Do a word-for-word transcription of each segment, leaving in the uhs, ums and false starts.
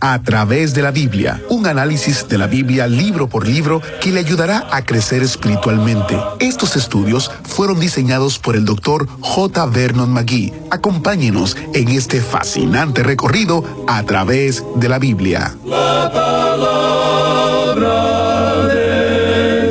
A través de la Biblia, un análisis de la Biblia libro por libro que le ayudará a crecer espiritualmente. Estos estudios fueron diseñados por el doctor J. Vernon McGee. Acompáñenos en este fascinante recorrido a través de la Biblia. La palabra de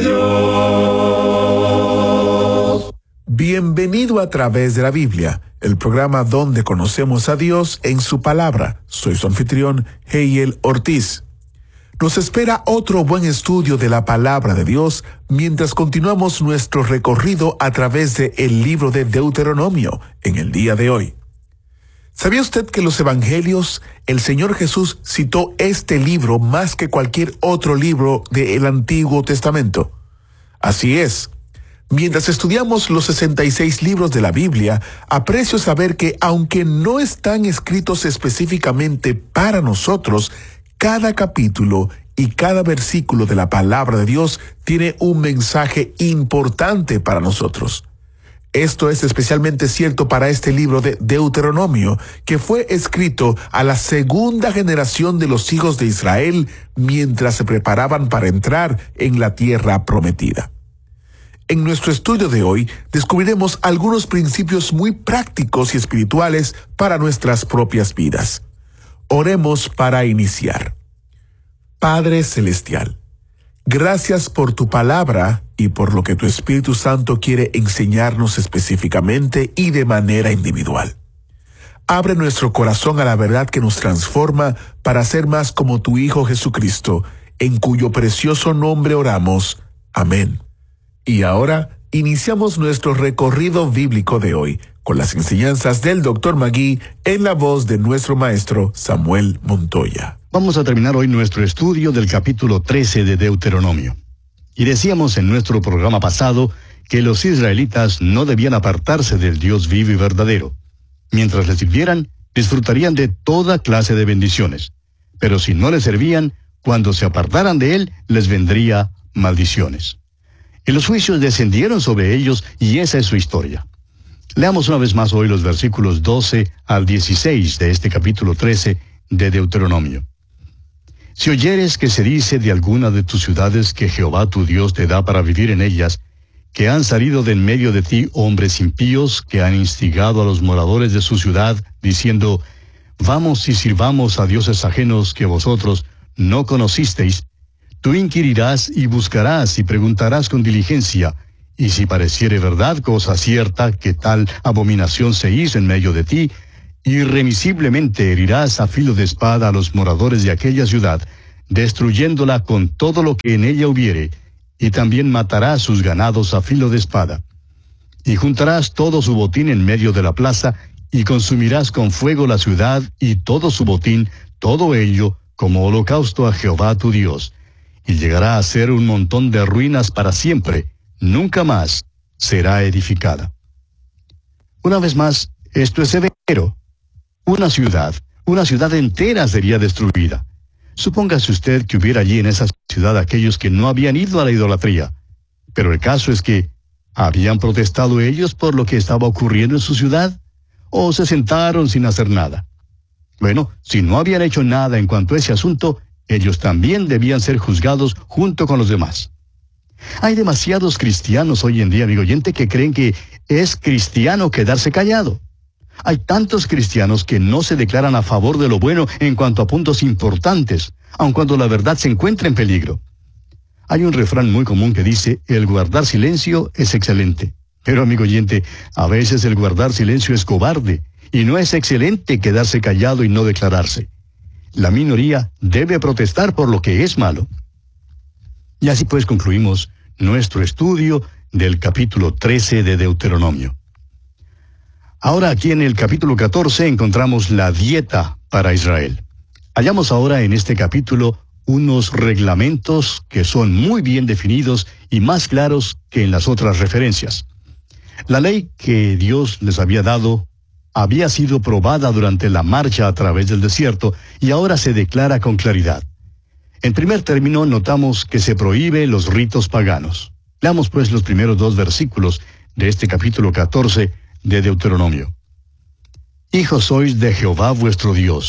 Dios. Bienvenido a Través de la Biblia, el programa donde conocemos a Dios en su palabra. Soy su anfitrión, Heiel Ortiz. Nos espera otro buen estudio de la palabra de Dios mientras continuamos nuestro recorrido a través de el libro de Deuteronomio en el día de hoy. ¿Sabía usted que en los evangelios el Señor Jesús citó este libro más que cualquier otro libro del Antiguo Testamento? Así es. Mientras estudiamos los sesenta y seis libros de la Biblia, aprecio saber que, aunque no están escritos específicamente para nosotros, cada capítulo y cada versículo de la palabra de Dios tiene un mensaje importante para nosotros. Esto es especialmente cierto para este libro de Deuteronomio, que fue escrito a la segunda generación de los hijos de Israel mientras se preparaban para entrar en la tierra prometida. En nuestro estudio de hoy descubriremos algunos principios muy prácticos y espirituales para nuestras propias vidas. Oremos para iniciar. Padre Celestial, gracias por tu palabra y por lo que tu Espíritu Santo quiere enseñarnos específicamente y de manera individual. Abre nuestro corazón a la verdad que nos transforma para ser más como tu Hijo Jesucristo, en cuyo precioso nombre oramos. Amén. Y ahora iniciamos nuestro recorrido bíblico de hoy con las enseñanzas del doctor McGee en la voz de nuestro maestro Samuel Montoya. Vamos a terminar hoy nuestro estudio del capítulo trece de Deuteronomio. Y decíamos en nuestro programa pasado que los israelitas no debían apartarse del Dios vivo y verdadero. Mientras le sirvieran, disfrutarían de toda clase de bendiciones. Pero si no le servían, cuando se apartaran de él, les vendría maldiciones. Y los juicios descendieron sobre ellos, y esa es su historia. Leamos una vez más hoy los versículos doce al dieciséis de este capítulo trece de Deuteronomio. Si oyeres que se dice de alguna de tus ciudades que Jehová tu Dios te da para vivir en ellas, que han salido de en medio de ti hombres impíos que han instigado a los moradores de su ciudad, diciendo, vamos y sirvamos a dioses ajenos que vosotros no conocisteis, tú inquirirás y buscarás y preguntarás con diligencia, y si pareciere verdad cosa cierta que tal abominación se hizo en medio de ti, irremisiblemente herirás a filo de espada a los moradores de aquella ciudad, destruyéndola con todo lo que en ella hubiere, y también matarás sus ganados a filo de espada. Y juntarás todo su botín en medio de la plaza, y consumirás con fuego la ciudad y todo su botín, todo ello, como holocausto a Jehová tu Dios. Y llegará a ser un montón de ruinas para siempre, nunca más será edificada. Una vez más, esto es severo. Una ciudad, una ciudad entera sería destruida. Supóngase usted que hubiera allí en esa ciudad aquellos que no habían ido a la idolatría. Pero el caso es que, ¿habían protestado ellos por lo que estaba ocurriendo en su ciudad? ¿O se sentaron sin hacer nada? Bueno, si no habían hecho nada en cuanto a ese asunto, ellos también debían ser juzgados junto con los demás. Hay demasiados cristianos hoy en día, amigo oyente, que creen que es cristiano quedarse callado. Hay tantos cristianos que no se declaran a favor de lo bueno en cuanto a puntos importantes, aun cuando la verdad se encuentra en peligro. Hay un refrán muy común que dice, el guardar silencio es excelente. Pero, amigo oyente, a veces el guardar silencio es cobarde, y no es excelente quedarse callado y no declararse. La minoría debe protestar por lo que es malo. Y así pues concluimos nuestro estudio del capítulo trece de Deuteronomio. Ahora aquí en el capítulo catorce encontramos la dieta para Israel. Hallamos ahora en este capítulo unos reglamentos que son muy bien definidos y más claros que en las otras referencias. La ley que Dios les había dado había sido probada durante la marcha a través del desierto y ahora se declara con claridad. En primer término, notamos que se prohíbe los ritos paganos. Leamos pues los primeros dos versículos de este capítulo catorce de Deuteronomio. Hijos sois de Jehová vuestro Dios.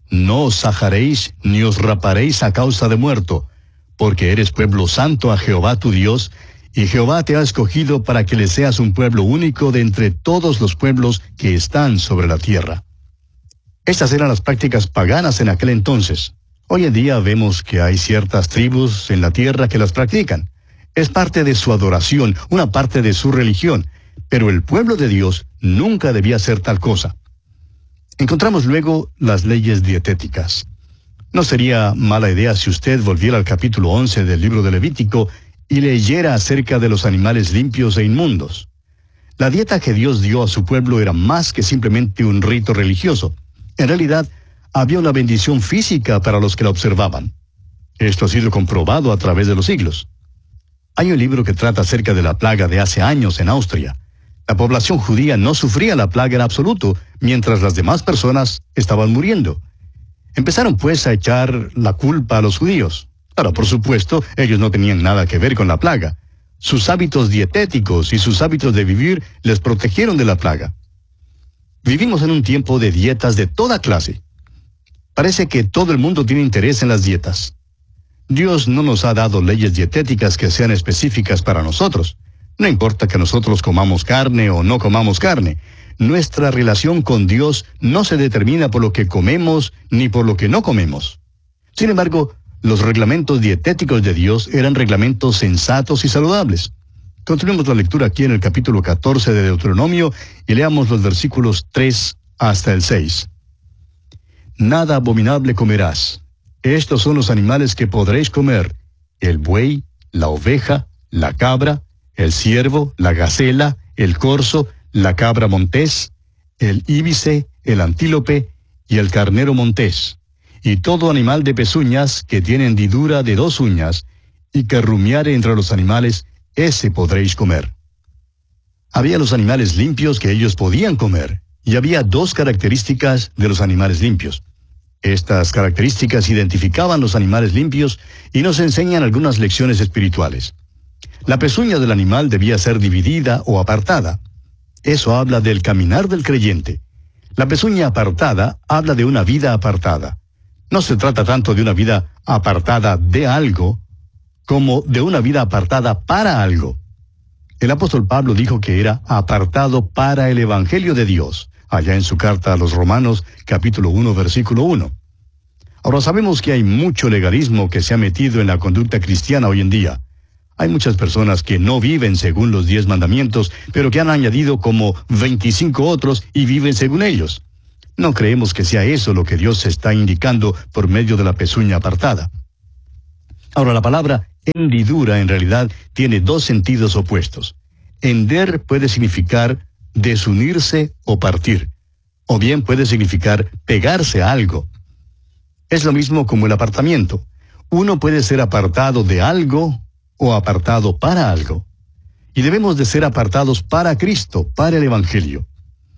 no os sajaréis ni os raparéis a causa de muerto, porque eres pueblo santo a Jehová tu Dios, y Jehová te ha escogido para que le seas un pueblo único de entre todos los pueblos que están sobre la tierra. Estas eran las prácticas paganas en aquel entonces. Hoy en día vemos que hay ciertas tribus en la tierra que las practican. Es parte de su adoración, una parte de su religión, pero el pueblo de Dios nunca debía hacer tal cosa. Encontramos luego las leyes dietéticas. No sería mala idea si usted volviera al capítulo once del libro de Levítico y leyera acerca de los animales limpios e inmundos. La dieta que Dios dio a su pueblo era más que simplemente un rito religioso. En realidad, había una bendición física para los que la observaban. Esto ha sido comprobado a través de los siglos. Hay un libro que trata acerca de la plaga de hace años en Austria. La población judía no sufría la plaga en absoluto, mientras las demás personas estaban muriendo. Empezaron pues a echar la culpa a los judíos. Ahora, por supuesto, ellos no tenían nada que ver con la plaga. Sus hábitos dietéticos y sus hábitos de vivir les protegieron de la plaga. Vivimos en un tiempo de dietas de toda clase. Parece que todo el mundo tiene interés en las dietas. Dios no nos ha dado leyes dietéticas que sean específicas para nosotros. No importa que nosotros comamos carne o no comamos carne. Nuestra relación con Dios no se determina por lo que comemos ni por lo que no comemos. Sin embargo, los reglamentos dietéticos de Dios eran reglamentos sensatos y saludables. Continuemos la lectura aquí en el capítulo catorce de Deuteronomio y leamos los versículos tres hasta el seis. Nada abominable comerás. Estos son los animales que podréis comer: el buey, la oveja, la cabra, el ciervo, la gacela, el corzo, la cabra montés, el íbice, el antílope y el carnero montés, y todo animal de pezuñas que tiene hendidura de dos uñas, y que rumiare entre los animales, ese podréis comer. Había los animales limpios que ellos podían comer, y había dos características de los animales limpios. Estas características identificaban los animales limpios y nos enseñan algunas lecciones espirituales. La pezuña del animal debía ser dividida o apartada. Eso habla del caminar del creyente. La pezuña apartada habla de una vida apartada. No se trata tanto de una vida apartada de algo, como de una vida apartada para algo. El apóstol Pablo dijo que era apartado para el Evangelio de Dios, allá en su carta a los Romanos, capítulo uno, versículo uno. Ahora sabemos que hay mucho legalismo que se ha metido en la conducta cristiana hoy en día. Hay muchas personas que no viven según los diez mandamientos, pero que han añadido como veinticinco otros y viven según ellos. No creemos que sea eso lo que Dios está indicando por medio de la pezuña apartada. Ahora, la palabra hendidura en realidad tiene dos sentidos opuestos. Hender puede significar desunirse o partir, o bien puede significar pegarse a algo. Es lo mismo como el apartamiento. Uno puede ser apartado de algo o apartado para algo. Y debemos de ser apartados para Cristo, para el Evangelio.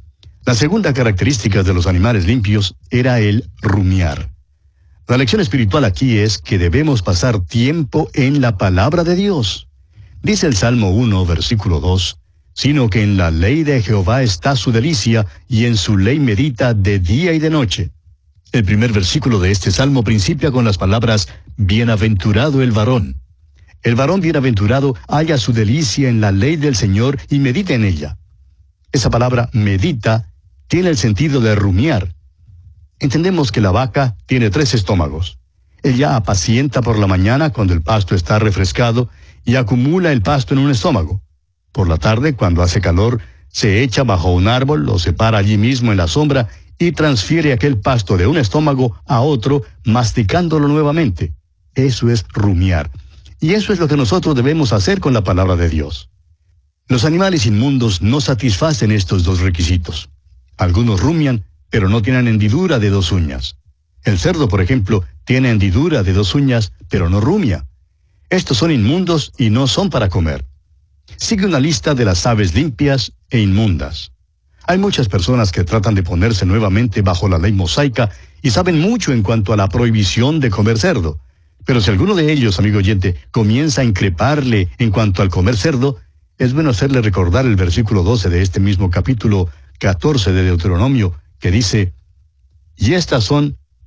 La segunda característica de los animales limpios era el rumiar. La lección espiritual aquí es que debemos pasar tiempo en la palabra de Dios. Dice el Salmo uno, versículo dos, sino que en la ley de Jehová está su delicia, y en su ley medita de día y de noche. El primer versículo de este salmo principia con las palabras, bienaventurado el varón. El varón bienaventurado halla su delicia en la ley del Señor y medita en ella. Esa palabra medita tiene el sentido de rumiar. Entendemos que la vaca tiene tres estómagos. Ella apacienta por la mañana cuando el pasto está refrescado y acumula el pasto en un estómago. Por la tarde, cuando hace calor, se echa bajo un árbol, lo separa allí mismo en la sombra y transfiere aquel pasto de un estómago a otro, masticándolo nuevamente. Eso es rumiar. Y eso es lo que nosotros debemos hacer con la palabra de Dios. Los animales inmundos no satisfacen estos dos requisitos. Algunos rumian, pero no tienen hendidura de dos uñas. El cerdo, por ejemplo, tiene hendidura de dos uñas, pero no rumia. Estos son inmundos y no son para comer. Sigue una lista de las aves limpias e inmundas. Hay muchas personas que tratan de ponerse nuevamente bajo la ley mosaica y saben mucho en cuanto a la prohibición de comer cerdo. Pero si alguno de ellos, amigo oyente, comienza a increparle en cuanto al comer cerdo, es bueno hacerle recordar el versículo doce de este mismo capítulo catorce de Deuteronomio, que dice, y estas son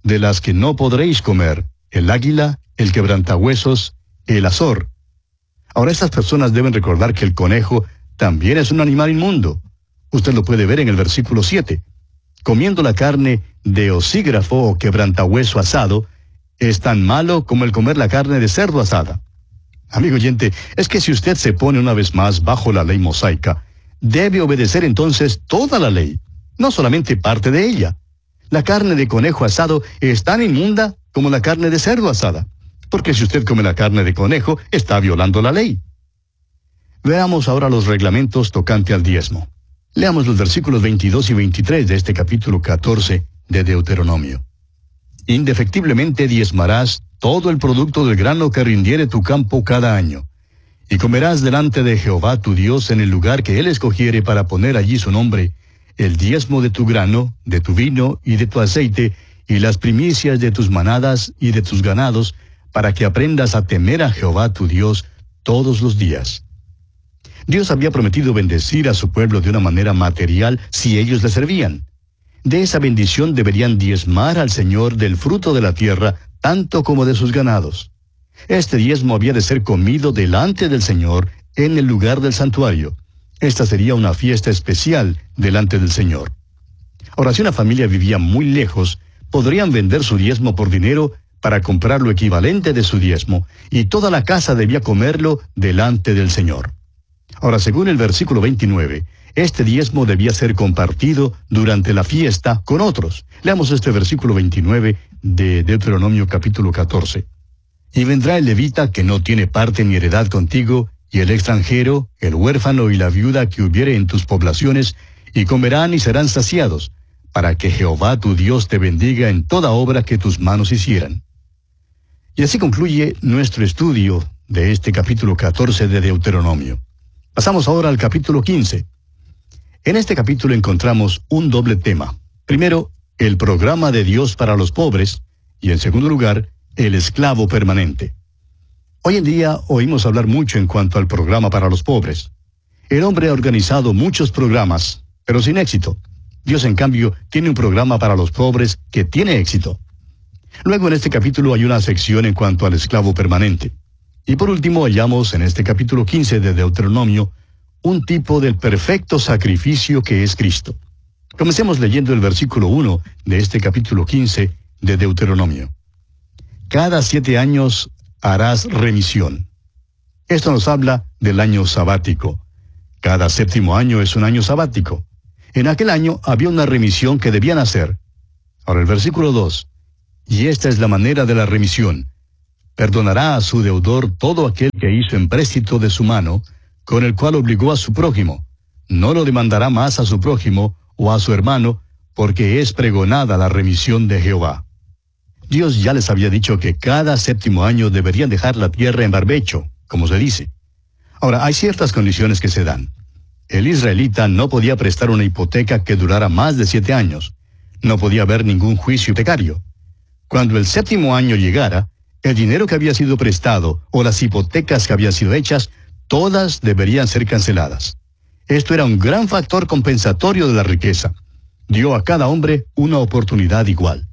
de las que no podréis comer: el águila, el quebrantahuesos, el azor. Ahora, estas personas deben recordar que el conejo también es un animal inmundo. Usted lo puede ver en el versículo siete. Comiendo la carne de osígrafo o quebrantahueso asado es tan malo como el comer la carne de cerdo asada. Amigo oyente, es que si usted se pone una vez más bajo la ley mosaica, debe obedecer entonces toda la ley, no solamente parte de ella. La carne de conejo asado es tan inmunda como la carne de cerdo asada, porque si usted come la carne de conejo, está violando la ley. Veamos ahora los reglamentos tocante al diezmo. Leamos los versículos veintidós y veintitrés de este capítulo catorce de Deuteronomio. Indefectiblemente diezmarás todo el producto del grano que rindiere tu campo cada año, y comerás delante de Jehová tu Dios en el lugar que él escogiere para poner allí su nombre, el diezmo de tu grano, de tu vino y de tu aceite, y las primicias de tus manadas y de tus ganados, para que aprendas a temer a Jehová tu Dios todos los días. Dios había prometido bendecir a su pueblo de una manera material si ellos le servían. De esa bendición deberían diezmar al Señor del fruto de la tierra, tanto como de sus ganados. Este diezmo había de ser comido delante del Señor en el lugar del santuario. Esta sería una fiesta especial delante del Señor. Ahora, si una familia vivía muy lejos, podrían vender su diezmo por dinero para comprar lo equivalente de su diezmo, y toda la casa debía comerlo delante del Señor. Ahora, según el versículo veintinueve, este diezmo debía ser compartido durante la fiesta con otros. Leamos este versículo veintinueve de Deuteronomio capítulo catorce. Y vendrá el levita que no tiene parte ni heredad contigo, y el extranjero, el huérfano y la viuda que hubiere en tus poblaciones, y comerán y serán saciados, para que Jehová tu Dios te bendiga en toda obra que tus manos hicieran. Y así concluye nuestro estudio de este capítulo catorce de Deuteronomio. Pasamos ahora al capítulo quince. En este capítulo encontramos un doble tema. Primero, el programa de Dios para los pobres, y en segundo lugar, el esclavo permanente. Hoy en día oímos hablar mucho en cuanto al programa para los pobres. El hombre ha organizado muchos programas, pero sin éxito. Dios, en cambio, tiene un programa para los pobres que tiene éxito. Luego, en este capítulo hay una sección en cuanto al esclavo permanente. Y por último, hallamos en este capítulo quince de Deuteronomio un tipo del perfecto sacrificio que es Cristo. Comencemos leyendo el versículo uno de este capítulo quince de Deuteronomio. Cada siete años harás remisión. Esto nos habla del año sabático. Cada séptimo año es un año sabático. En aquel año había una remisión que debían hacer. Ahora el versículo dos. Y esta es la manera de la remisión. Perdonará a su deudor todo aquel que hizo empréstito de su mano, con el cual obligó a su prójimo. No lo demandará más a su prójimo o a su hermano, porque es pregonada la remisión de Jehová. Dios ya les había dicho que cada séptimo año deberían dejar la tierra en barbecho, como se dice. Ahora, hay ciertas condiciones que se dan. El israelita no podía prestar una hipoteca que durara más de siete años. No podía haber ningún juicio hipotecario. Cuando el séptimo año llegara, el dinero que había sido prestado o las hipotecas que habían sido hechas, todas deberían ser canceladas. Esto era un gran factor compensatorio de la riqueza. Dio a cada hombre una oportunidad igual.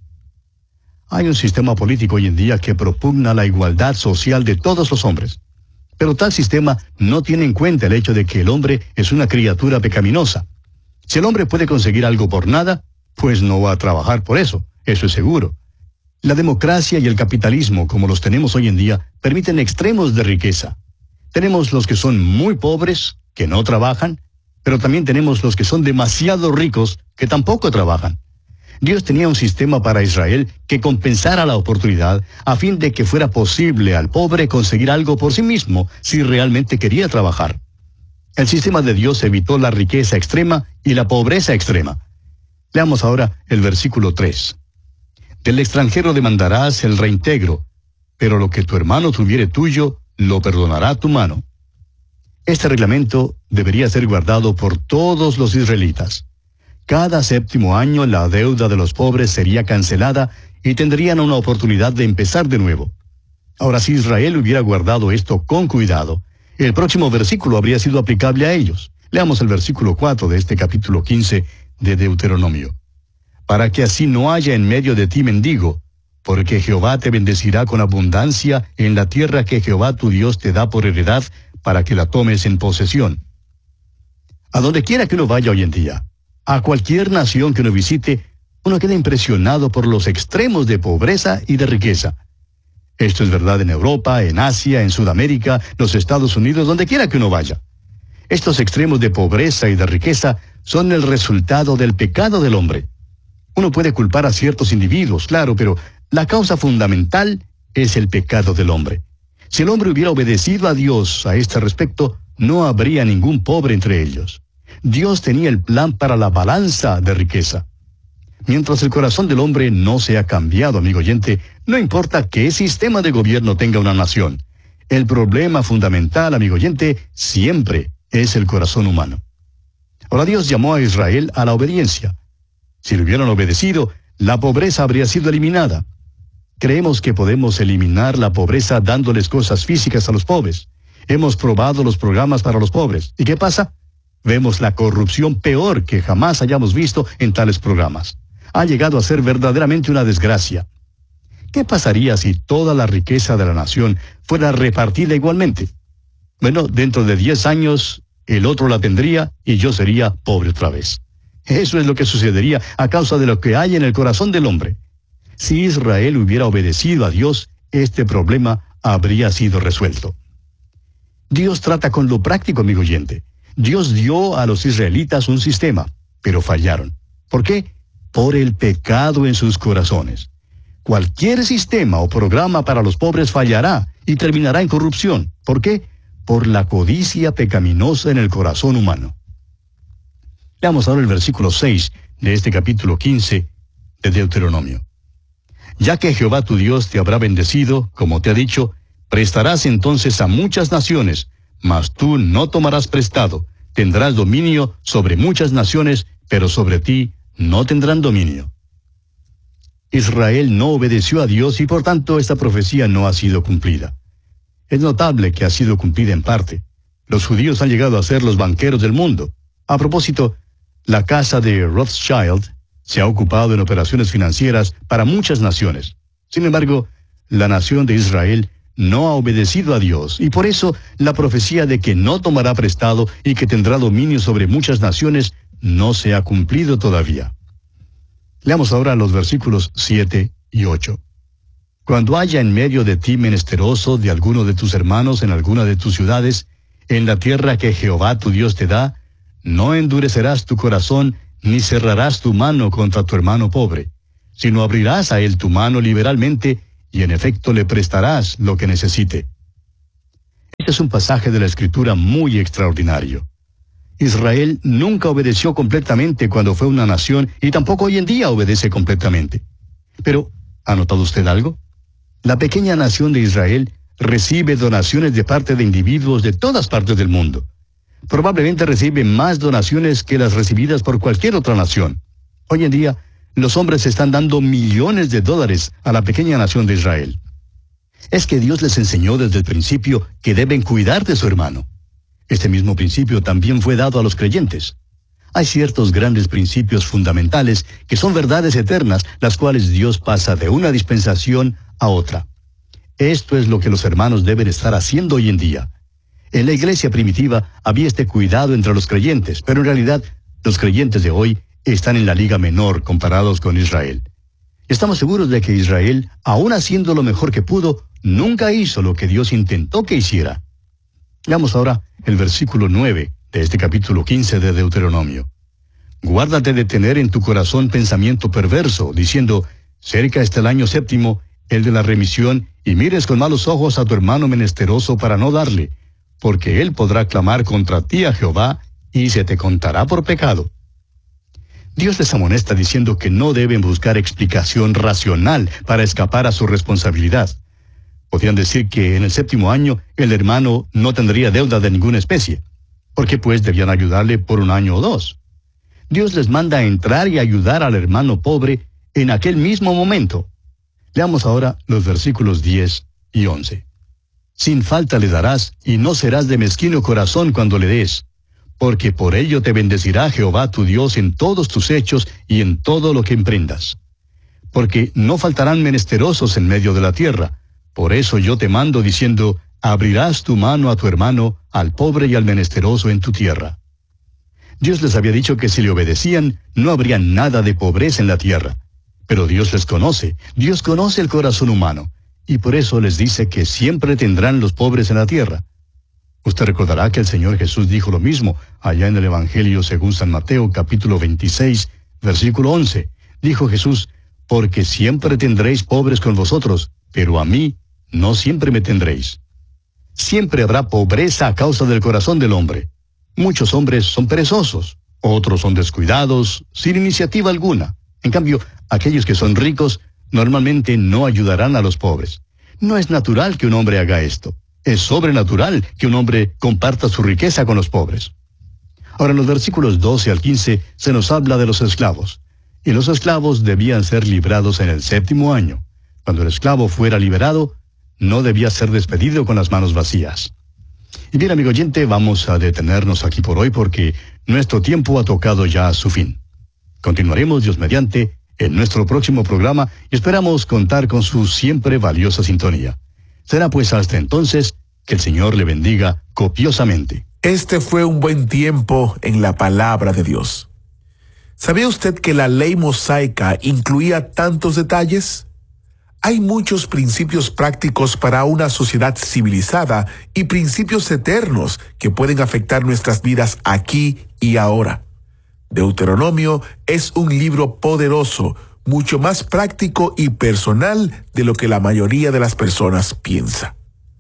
Hay un sistema político hoy en día que propugna la igualdad social de todos los hombres. Pero tal sistema no tiene en cuenta el hecho de que el hombre es una criatura pecaminosa. Si el hombre puede conseguir algo por nada, pues no va a trabajar por eso, eso es seguro. La democracia y el capitalismo, como los tenemos hoy en día, permiten extremos de riqueza. Tenemos los que son muy pobres, que no trabajan, pero también tenemos los que son demasiado ricos, que tampoco trabajan. Dios tenía un sistema para Israel que compensara la oportunidad a fin de que fuera posible al pobre conseguir algo por sí mismo si realmente quería trabajar. El sistema de Dios evitó la riqueza extrema y la pobreza extrema. Leamos ahora el versículo tres. Del extranjero demandarás el reintegro, pero lo que tu hermano tuviere tuyo, lo perdonará tu mano. Este reglamento debería ser guardado por todos los israelitas. Cada séptimo año la deuda de los pobres sería cancelada y tendrían una oportunidad de empezar de nuevo. Ahora, si Israel hubiera guardado esto con cuidado, el próximo versículo habría sido aplicable a ellos. Leamos el versículo cuatro de este capítulo quince de Deuteronomio. para que así no haya en medio de ti mendigo, porque Jehová te bendecirá con abundancia en la tierra que Jehová tu Dios te da por heredad, para que la tomes en posesión. A donde quiera que uno vaya hoy en día, a cualquier nación que uno visite, uno queda impresionado por los extremos de pobreza y de riqueza. Esto es verdad en Europa, en Asia, en Sudamérica, los Estados Unidos, donde quiera que uno vaya. Estos extremos de pobreza y de riqueza son el resultado del pecado del hombre. Uno puede culpar a ciertos individuos, claro, pero la causa fundamental es el pecado del hombre. Si el hombre hubiera obedecido a Dios a este respecto, no habría ningún pobre entre ellos. Dios tenía el plan para la balanza de riqueza. Mientras el corazón del hombre no sea cambiado, amigo oyente, no importa qué sistema de gobierno tenga una nación. El problema fundamental, amigo oyente, siempre es el corazón humano. Ahora Dios llamó a Israel a la obediencia. Si le hubieran obedecido, la pobreza habría sido eliminada. Creemos que podemos eliminar la pobreza dándoles cosas físicas a los pobres. Hemos probado los programas para los pobres. ¿Y qué pasa? Vemos la corrupción peor que jamás hayamos visto en tales programas. Ha llegado a ser verdaderamente una desgracia. ¿Qué pasaría si toda la riqueza de la nación fuera repartida igualmente? Bueno, dentro de diez años, el otro la tendría y yo sería pobre otra vez. Eso es lo que sucedería a causa de lo que hay en el corazón del hombre. Si Israel hubiera obedecido a Dios, este problema habría sido resuelto. Dios trata con lo práctico, amigo oyente. Dios dio a los israelitas un sistema, pero fallaron. ¿Por qué? Por el pecado en sus corazones. Cualquier sistema o programa para los pobres fallará y terminará en corrupción. ¿Por qué? Por la codicia pecaminosa en el corazón humano. Leamos ahora el versículo seis de este capítulo quince de Deuteronomio. Ya que Jehová tu Dios te habrá bendecido, como te ha dicho, prestarás entonces a muchas naciones, mas tú no tomarás prestado, tendrás dominio sobre muchas naciones, pero sobre ti no tendrán dominio. Israel no obedeció a Dios y por tanto esta profecía no ha sido cumplida. Es notable que ha sido cumplida en parte. Los judíos han llegado a ser los banqueros del mundo. A propósito, la casa de Rothschild se ha ocupado en operaciones financieras para muchas naciones. Sin embargo, la nación de Israel no ha obedecido a Dios, y por eso la profecía de que no tomará prestado y que tendrá dominio sobre muchas naciones no se ha cumplido todavía. Leamos ahora los versículos siete y ocho. Cuando haya en medio de ti menesteroso de alguno de tus hermanos en alguna de tus ciudades, en la tierra que Jehová tu Dios te da, no endurecerás tu corazón, ni cerrarás tu mano contra tu hermano pobre, sino abrirás a él tu mano liberalmente, y en efecto le prestarás lo que necesite. Este es un pasaje de la Escritura muy extraordinario. Israel nunca obedeció completamente cuando fue una nación, y tampoco hoy en día obedece completamente. Pero, ¿ha notado usted algo? La pequeña nación de Israel recibe donaciones de parte de individuos de todas partes del mundo. Probablemente recibe más donaciones que las recibidas por cualquier otra nación. Hoy en día, los hombres están dando millones de dólares a la pequeña nación de Israel. Es que Dios les enseñó desde el principio que deben cuidar de su hermano. Este mismo principio también fue dado a los creyentes. Hay ciertos grandes principios fundamentales que son verdades eternas, las cuales Dios pasa de una dispensación a otra. Esto es lo que los hermanos deben estar haciendo hoy en día. En la iglesia primitiva había este cuidado entre los creyentes, pero en realidad los creyentes de hoy están en la liga menor comparados con Israel. Estamos seguros de que Israel, aun haciendo lo mejor que pudo, nunca hizo lo que Dios intentó que hiciera. Leamos ahora el versículo nueve de este capítulo quince de Deuteronomio. Guárdate de tener en tu corazón pensamiento perverso, diciendo, cerca está el año séptimo, el de la remisión, y mires con malos ojos a tu hermano menesteroso para no darle, porque él podrá clamar contra ti a Jehová, y se te contará por pecado. Dios les amonesta diciendo que no deben buscar explicación racional para escapar a su responsabilidad. Podrían decir que en el séptimo año el hermano no tendría deuda de ninguna especie, porque pues debían ayudarle por un año o dos. Dios les manda a entrar y ayudar al hermano pobre en aquel mismo momento. Leamos ahora los versículos diez y once. Sin falta le darás, y no serás de mezquino corazón cuando le des. porque por ello te bendecirá Jehová tu Dios en todos tus hechos y en todo lo que emprendas. Porque no faltarán menesterosos en medio de la tierra. Por eso yo te mando diciendo, abrirás tu mano a tu hermano, al pobre y al menesteroso en tu tierra. Dios les había dicho que si le obedecían, no habría nada de pobreza en la tierra. Pero Dios les conoce, Dios conoce el corazón humano, y por eso les dice que siempre tendrán los pobres en la tierra. Usted recordará que el Señor Jesús dijo lo mismo allá en el Evangelio según San Mateo, capítulo veintiséis, versículo once. Dijo Jesús, porque siempre tendréis pobres con vosotros, pero a mí no siempre me tendréis. Siempre habrá pobreza a causa del corazón del hombre. Muchos hombres son perezosos, otros son descuidados, sin iniciativa alguna. En cambio, aquellos que son ricos normalmente no ayudarán a los pobres. No es natural que un hombre haga esto. Es sobrenatural que un hombre comparta su riqueza con los pobres. Ahora, en los versículos doce al quince se nos habla de los esclavos. Y los esclavos debían ser librados en el séptimo año. Cuando el esclavo fuera liberado, no debía ser despedido con las manos vacías. Y bien, amigo oyente, vamos a detenernos aquí por hoy porque nuestro tiempo ha tocado ya a su fin. Continuaremos, Dios mediante, en nuestro próximo programa y esperamos contar con su siempre valiosa sintonía. Será pues hasta entonces que el Señor le bendiga copiosamente. Este fue un buen tiempo en la palabra de Dios. ¿Sabía usted que la ley mosaica incluía tantos detalles? Hay muchos principios prácticos para una sociedad civilizada y principios eternos que pueden afectar nuestras vidas aquí y ahora. Deuteronomio es un libro poderoso, mucho más práctico y personal de lo que la mayoría de las personas piensa.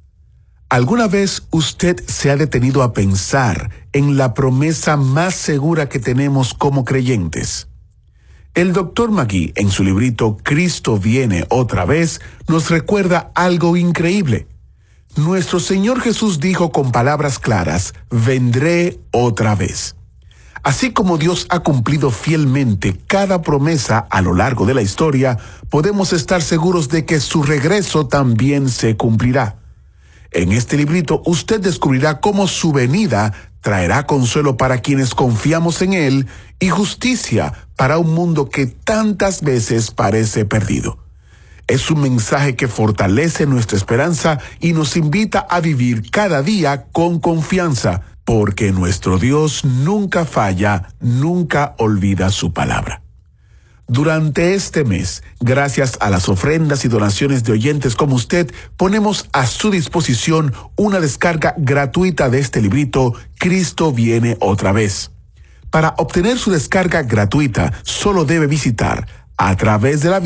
¿Alguna vez usted se ha detenido a pensar en la promesa más segura que tenemos como creyentes? El doctor Magui, en su librito Cristo viene otra vez, nos recuerda algo increíble. Nuestro Señor Jesús dijo con palabras claras, vendré otra vez. Así como Dios ha cumplido fielmente cada promesa a lo largo de la historia, podemos estar seguros de que su regreso también se cumplirá. En este librito usted descubrirá cómo su venida traerá consuelo para quienes confiamos en Él y justicia para un mundo que tantas veces parece perdido. Es un mensaje que fortalece nuestra esperanza y nos invita a vivir cada día con confianza, porque nuestro Dios nunca falla, nunca olvida su palabra. Durante este mes, gracias a las ofrendas y donaciones de oyentes como usted, ponemos a su disposición una descarga gratuita de este librito, Cristo viene otra vez. Para obtener su descarga gratuita, solo debe visitar a través de la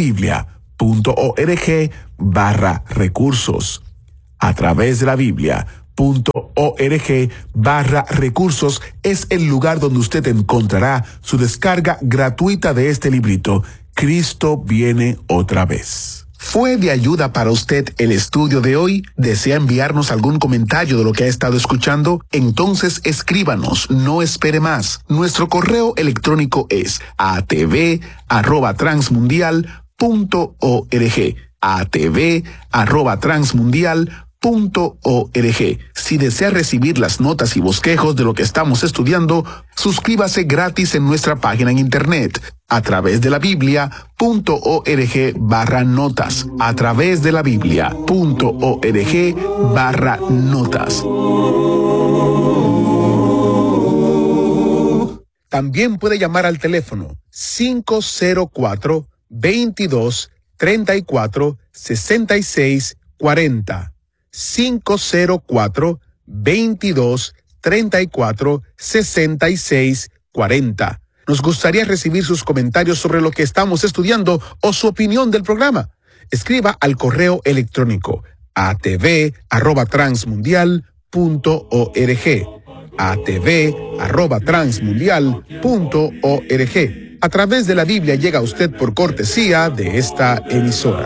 Biblia.org barra recursos. A través de la Biblia.org barra recursos es el lugar donde usted encontrará su descarga gratuita de este librito, Cristo viene otra vez. ¿Fue de ayuda para usted el estudio de hoy? ¿Desea enviarnos algún comentario de lo que ha estado escuchando? Entonces escríbanos, no espere más. Nuestro correo electrónico es a t v arroba transmundial punto org. a t v arroba transmundial punto org. Si desea recibir las notas y bosquejos de lo que estamos estudiando, suscríbase gratis en nuestra página en internet a través de la Biblia.org barra notas. A través de la Biblia.org barra notas. También puede llamar al teléfono cinco cero cuatro, veintidós, treinta y cuatro, sesenta y seis, cuarenta. cinco cero cuatro, veintidós, treinta y cuatro, sesenta y seis, cuarenta. Nos gustaría recibir sus comentarios sobre lo que estamos estudiando o su opinión del programa. Escriba al correo electrónico a t v arroba transmundial punto org. a t v arroba transmundial punto org. A través de la Biblia llega a usted por cortesía de esta emisora.